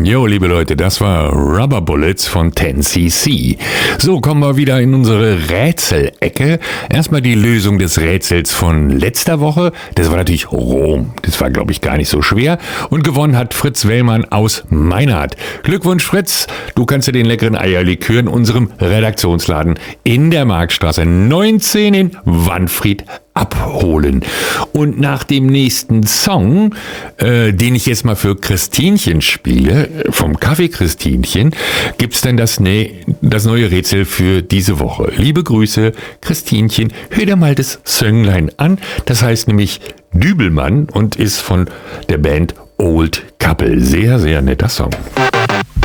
Jo, liebe Leute, das war Rubber Bullets von 10cc. So, kommen wir wieder in unsere Rätselecke. Erstmal die Lösung des Rätsels von letzter Woche. Das war natürlich Rom. Das war, glaube ich, gar nicht so schwer. Und gewonnen hat Fritz Wellmann aus Meinrad. Glückwunsch, Fritz. Du kannst dir den leckeren Eierlikör in unserem Redaktionsladen in der Marktstraße 19 in Wanfried abholen. Und nach dem nächsten Song, den ich jetzt mal für Christinchen spiele, vom Kaffee Christinchen, gibt's dann das neue Rätsel für diese Woche. Liebe Grüße, Christinchen, hör dir mal das Sönglein an. Das heißt nämlich Dübelmann und ist von der Band Old Couple. Sehr, sehr netter Song.